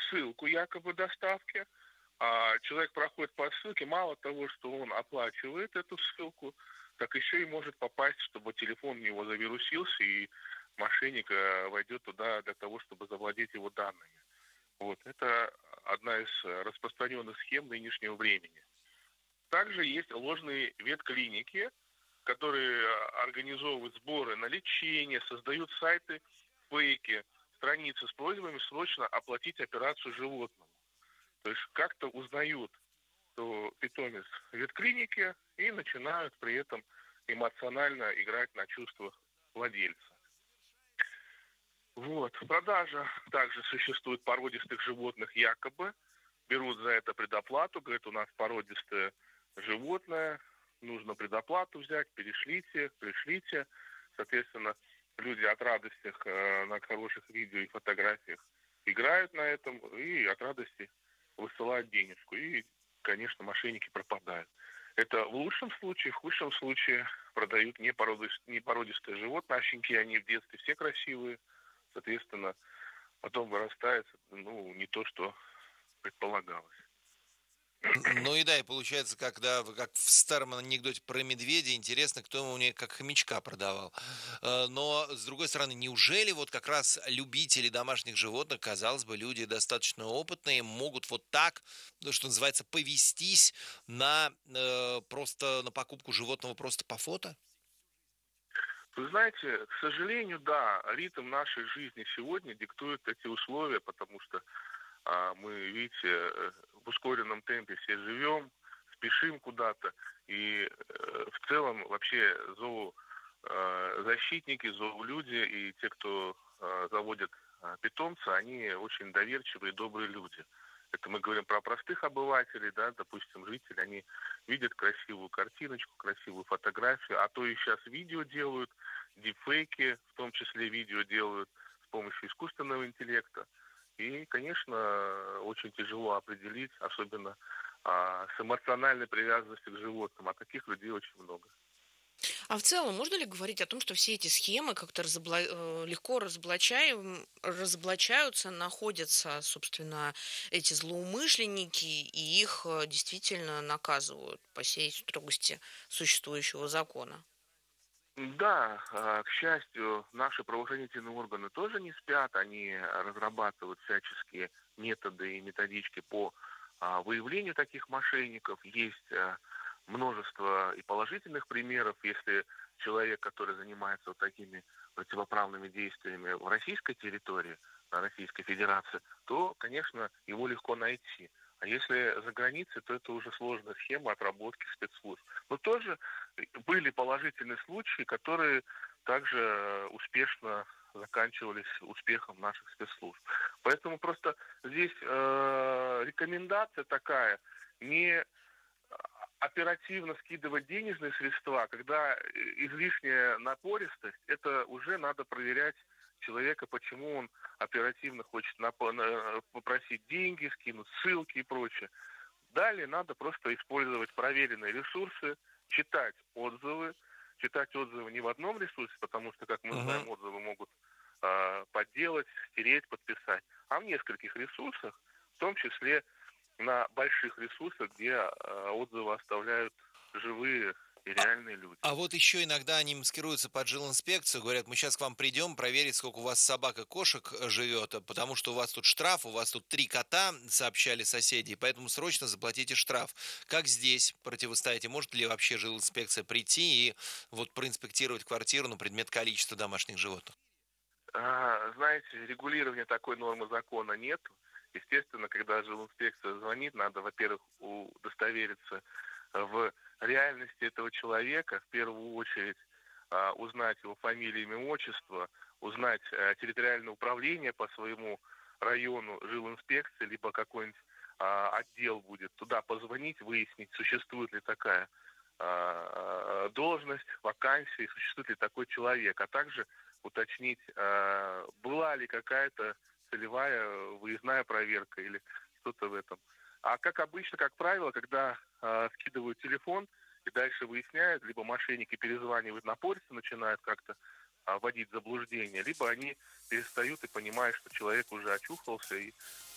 ссылку якобы доставки, человек проходит по ссылке, мало того, что он оплачивает эту ссылку, так еще и может попасть, чтобы телефон у него завирусился, и мошенник войдет туда для того, чтобы завладеть его данными. Вот. Это одна из распространенных схем нынешнего времени. Также есть ложные ветклиники, которые организовывают сборы на лечение, создают сайты фейки, страницы с просьбами срочно оплатить операцию животному. То есть как-то узнают, что питомец в ветклинике, и начинают при этом эмоционально играть на чувствах владельца. Вот. Продажа также существует породистых животных якобы. Берут за это предоплату, говорят, у нас породистое животное, нужно предоплату взять, перешлите, пришлите. Соответственно, люди от радости на хороших видео и фотографиях играют на этом и от радости высылают денежку. И, конечно, мошенники пропадают. Это в лучшем случае, в худшем случае продают непородистые животные, а щенки, они в детстве все красивые, соответственно, потом вырастает, не то, что предполагалось. Ну и да, и получается, когда, как в старом анекдоте про медведя, интересно, кто ему мне как хомячка продавал. Но, с другой стороны, неужели вот как раз любители домашних животных, казалось бы, люди достаточно опытные, могут вот так, ну, что называется, повестись на просто на покупку животного просто по фото? Вы знаете, к сожалению, да, ритм нашей жизни сегодня диктует эти условия, потому что мы, видите, в ускоренном темпе все живем, спешим куда-то, и в целом вообще защитники, зоолюди и те, кто заводят питомца, они очень доверчивые и добрые люди. Это мы говорим про простых обывателей, да, допустим, жители, они видят красивую картиночку, красивую фотографию, а то и сейчас видео делают, дипфейки, в том числе видео делают с помощью искусственного интеллекта. И, конечно, очень тяжело определить, особенно с эмоциональной привязанностью к животным, а таких людей очень много. А в целом, можно ли говорить о том, что все эти схемы как-то легко разоблачаются, находятся, собственно, эти злоумышленники, и их действительно наказывают по всей строгости существующего закона? Да, к счастью, наши правоохранительные органы тоже не спят, они разрабатывают всяческие методы и методички по выявлению таких мошенников. Есть множество и положительных примеров, если человек, который занимается вот такими противоправными действиями в российской территории, на Российской Федерации, то, конечно, его легко найти. А если за границей, то это уже сложная схема отработки спецслужб. Но тоже были положительные случаи, которые также успешно заканчивались успехом наших спецслужб. Поэтому просто здесь рекомендация такая: не оперативно скидывать денежные средства, когда излишняя напористость, это уже надо проверять человека, почему он оперативно хочет попросить деньги, скинуть ссылки и прочее. Далее надо просто использовать проверенные ресурсы, читать отзывы не в одном ресурсе, потому что, как мы знаем, отзывы могут подделать, стереть, подписать, а в нескольких ресурсах, в том числе на больших ресурсах, где отзывы оставляют живые и реальные люди. А вот еще иногда они маскируются под жилинспекцию, говорят, мы сейчас к вам придем проверить, сколько у вас собак и кошек живет, потому что у вас тут штраф, у вас тут 3 кота, сообщали соседи, поэтому срочно заплатите штраф. Как здесь противостоите? Может ли вообще жилинспекция прийти и вот проинспектировать квартиру на предмет количества домашних животных? Знаете, регулирования такой нормы закона нет. Естественно, когда жилинспекция звонит, надо, во-первых, удостовериться в реальности этого человека, в первую очередь узнать его фамилию, имя, отчество, узнать территориальное управление по своему району жилинспекции, либо какой-нибудь отдел будет, туда позвонить, выяснить, существует ли такая должность, вакансия, существует ли такой человек, а также уточнить, была ли какая-то целевая выездная проверка или что-то в этом. А как обычно, как правило, когда скидывают телефон и дальше выясняют, либо мошенники перезванивают напористо, начинают как-то вводить в заблуждение, либо они перестают и понимают, что человек уже очухался и